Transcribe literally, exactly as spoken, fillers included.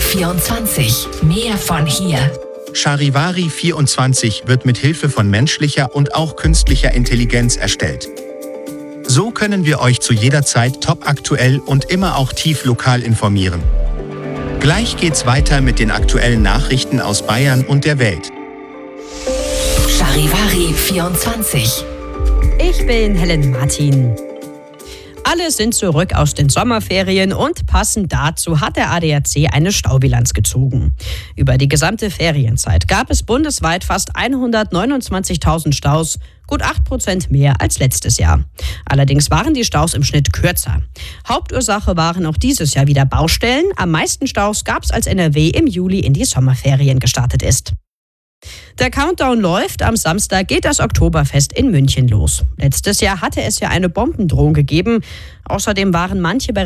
vierundzwanzig. Mehr von hier. Charivari vierundzwanzig wird mit Hilfe von menschlicher und auch künstlicher Intelligenz erstellt. So können wir euch zu jeder Zeit topaktuell und immer auch tief lokal informieren. Gleich geht's weiter mit den aktuellen Nachrichten aus Bayern und der Welt. Charivari vierundzwanzig. Ich bin Helen Martin. Alle sind zurück aus den Sommerferien und passend dazu hat der A D A C eine Staubilanz gezogen. Über die gesamte Ferienzeit gab es bundesweit fast hundertneunundzwanzigtausend Staus, gut acht Prozent mehr als letztes Jahr. Allerdings waren die Staus im Schnitt kürzer. Hauptursache waren auch dieses Jahr wieder Baustellen. Am meisten Staus gab es, als N R W im Juli in die Sommerferien gestartet ist. Der Countdown läuft. Am Samstag geht das Oktoberfest in München los. Letztes Jahr hatte es ja eine Bombendrohung gegeben. Außerdem waren manche